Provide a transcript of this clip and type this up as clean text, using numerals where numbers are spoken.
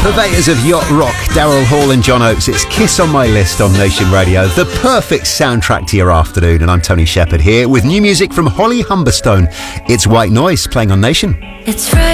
Purveyors of yacht rock, Daryl Hall and John Oates. It's Kiss on my list on Nation Radio, the perfect soundtrack to your afternoon. And I'm Tony Shepherd here with new music from Holly Humberstone. It's White Noise playing on Nation. It's Friday.